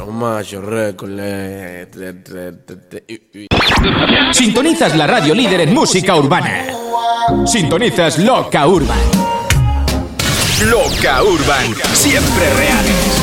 Sintonizas la radio líder en música urbana. Sintonizas Loca Urban. Loca Urban, siempre reales.